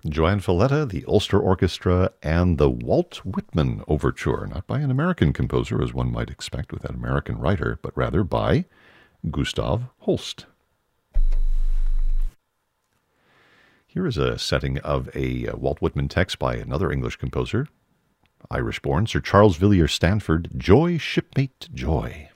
Joanne Falletta, the Ulster Orchestra, and the Walt Whitman Overture, not by an American composer, as one might expect with an American writer, but rather by Gustav Holst. Here is a setting of a Walt Whitman text by another English composer, Irish-born Sir Charles Villiers Stanford, Joy, Shipmate, Joy.